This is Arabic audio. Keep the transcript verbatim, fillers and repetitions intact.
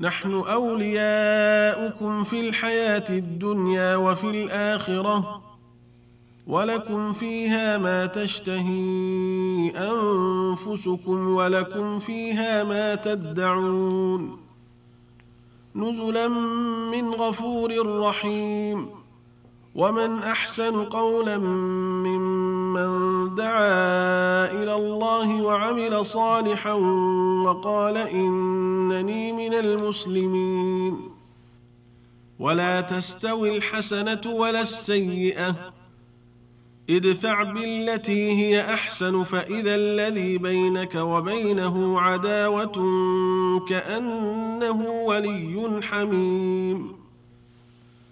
نحن أولياؤكم في الحياة الدنيا وفي الآخرة ولكم فيها ما تشتهي أنفسكم ولكم فيها ما تدعون نزلا من غفور رحيم. ومن أحسن قولا ممن دعا إلى الله وعمل صالحا وقال إنني من المسلمين. ولا تستوي الحسنة ولا السيئة ادفع بالتي هي أحسن فإذا الذي بينك وبينه عداوة كأنه ولي حميم.